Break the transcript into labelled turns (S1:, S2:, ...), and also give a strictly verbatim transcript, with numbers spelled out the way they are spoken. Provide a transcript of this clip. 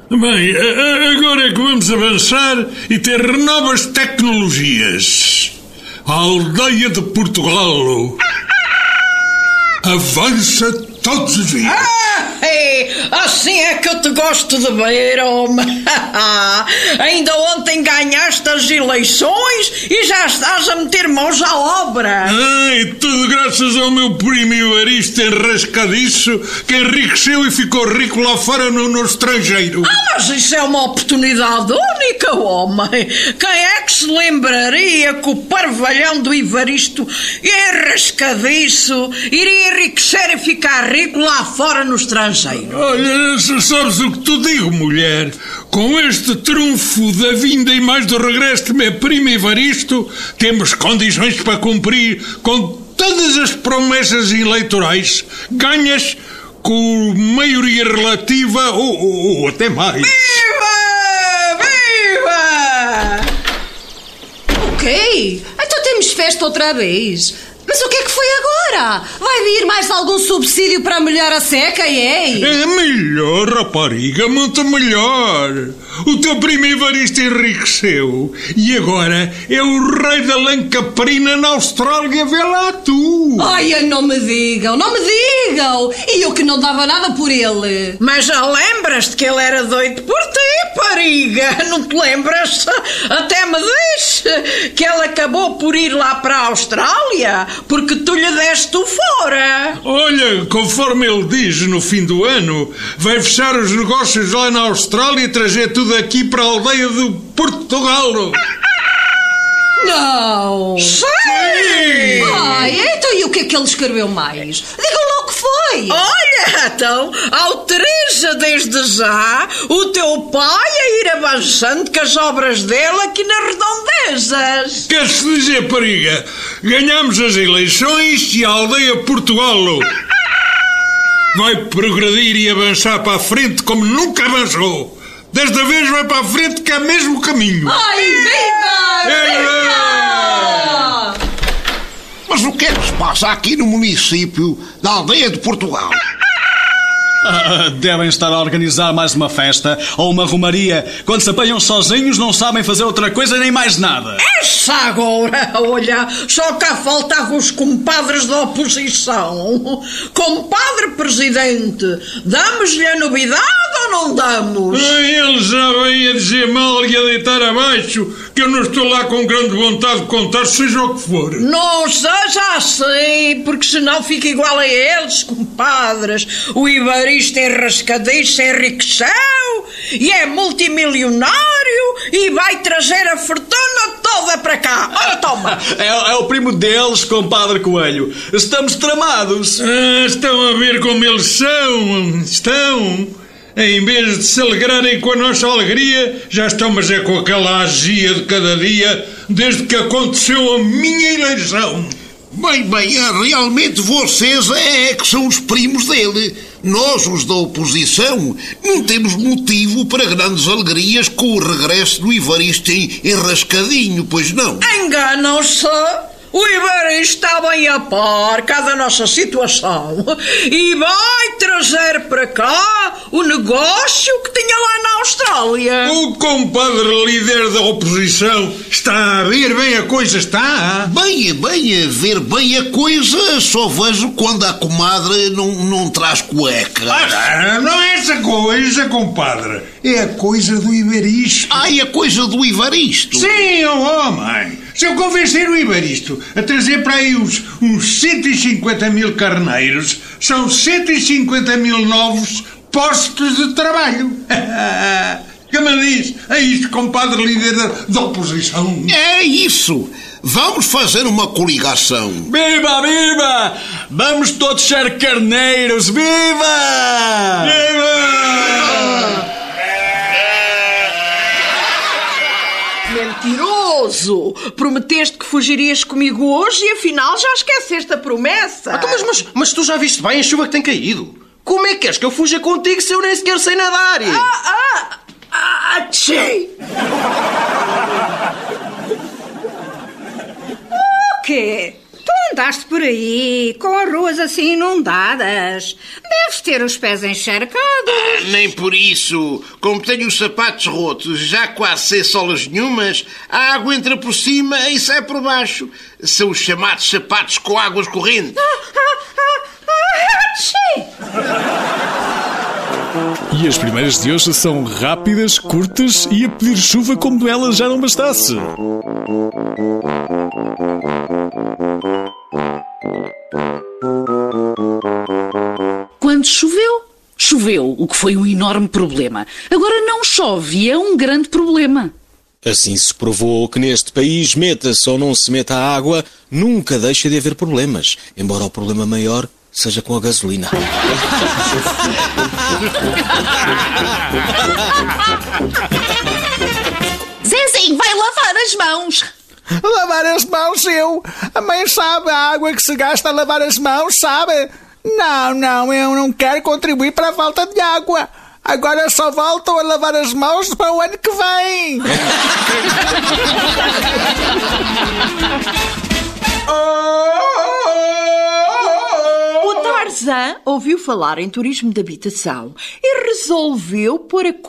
S1: Bem, agora é que vamos avançar e ter novas tecnologias. A aldeia de Portugal avança todos os dias.
S2: Ah, é, assim é que eu te gosto de ver, homem. Ainda ontem ganhaste as eleições e já estás a meter mãos à obra.
S1: Ai, tudo graças ao meu primo Evaristo enrascadiço, que enriqueceu e ficou rico lá fora no, no estrangeiro.
S2: Ah, mas isso é uma oportunidade única, homem. Quem é que se lembraria que o parvalhão do Evaristo enrascadiço iria enriquecer e ficar rico lá fora no estrangeiro?
S1: Olha, sabes o que tu digo, mulher? Com este trunfo da vinda e mais do regresso de meu primo Evaristo, temos condições para cumprir com todas as promessas eleitorais ganhas com maioria relativa ou, ou, ou até mais.
S2: Viva! Viva!
S3: O quê? Então temos festa outra vez. Mas o que é que foi agora? Vai vir mais algum subsídio para molhar a seca, é?
S1: É melhor, rapariga, muito melhor. O teu primo Evaristo enriqueceu e agora é o rei da lã caprina na Austrália, vê lá tu.
S3: Ai, não me digam, não me digam. E eu que não dava nada por ele.
S2: Mas já lembras-te que ele era doido por ti, pariga? Não te lembras? Até me diz que ele acabou por ir lá para a Austrália porque tu lhe deste o fora.
S1: Olha, conforme ele diz, no fim do ano vai fechar os negócios lá na Austrália e trazer tudo aqui para a aldeia de Portugal.
S3: Não!
S2: Sim!
S3: Ai, então e o que é que ele escreveu mais? Digam lá o que foi!
S2: Olha, então, autoriza desde já o teu pai a ir avançando com as obras dele aqui nas redondezas.
S1: Quer-se dizer, pariga, ganhamos as eleições e a aldeia Portugal vai progredir e avançar para a frente como nunca avançou. Desta vez vai para a frente que é mesmo o caminho.
S3: Ai, viva! Viva!
S4: Mas o que é que se passa aqui no município da aldeia de Portugal?
S5: Ah, devem estar a organizar mais uma festa ou uma romaria. Quando se apanham sozinhos não sabem fazer outra coisa nem mais nada.
S2: Essa agora, olha, só cá faltavam os compadres da oposição. Compadre presidente, damos-lhe a novidade ou não damos?
S1: Ele já vem a dizer mal e a deitar abaixo que eu não estou lá com grande vontade de contar, seja o que for.
S2: Não seja assim, porque senão fica igual a eles, compadres. O Evaristo enrascadiço enriqueceu e é multimilionário e vai trazer a fortuna toda para cá. Ora, toma!
S5: É, é o primo deles, compadre Coelho. Estamos tramados.
S1: Ah, estão a ver como eles são. Estão. Em vez de se alegrarem com a nossa alegria, já estão, mas é com aquela agia de cada dia desde que aconteceu a minha eleição.
S4: Bem, bem, realmente vocês é que são os primos dele. Nós, os da oposição, não temos motivo para grandes alegrias com o regresso do Evaristo enrascadinho, pois não?
S2: Enganam-se. O Evaristo está bem a par cá da nossa situação e vai trazer para cá o negócio que tinha lá na Austrália.
S1: O compadre líder da oposição está a ver bem a coisa, está?
S4: Bem, bem, a ver bem a coisa só vejo quando a comadre não, não traz cuecas.
S1: Ah, não é essa coisa, compadre. É a coisa do Evaristo.
S4: Ai, a coisa do Evaristo?
S1: Sim, oh homem. Se eu convencer o Evaristo a trazer para aí uns, uns cento e cinquenta mil carneiros, são cento e cinquenta mil novos postos de trabalho. Que me diz? É isto, compadre líder da, da oposição.
S4: É isso. Vamos fazer uma coligação.
S5: Viva, viva! Vamos todos ser carneiros. Viva!
S1: Viva!
S2: Mentiroso! Prometeste que fugirias comigo hoje e afinal já esqueceste a promessa.
S6: Então, mas, mas, mas tu já viste bem a chuva que tem caído? Como é que queres que eu fuja contigo se eu nem sequer sei nadar?
S2: Ah, ah, ah, tchê! O quê? Tu
S7: Andaste por aí com ruas assim inundadas. Deves ter os pés encharcados.
S4: Ah, nem por isso. Como tenho os sapatos rotos, já quase sem solas nenhumas, a água entra por cima e sai por baixo. São os chamados sapatos com águas correntes.
S8: E as primeiras de hoje são rápidas, curtas e a pedir chuva como de elas já não bastasse.
S9: Quando choveu, choveu, o que foi um enorme problema. Agora não chove e é um grande problema.
S10: Assim se provou que neste país, meta-se ou não se meta a água, nunca deixa de haver problemas, embora o problema maior seja com a gasolina.
S9: Zezinho, vai lavar as mãos.
S11: Lavar as mãos, eu? A mãe sabe a água que se gasta a lavar as mãos, sabe? Não, não, eu não quero contribuir para a falta de água. Agora só volto a lavar as mãos para o ano que vem.
S2: O Tarzan ouviu falar em turismo de habitação e resolveu pôr a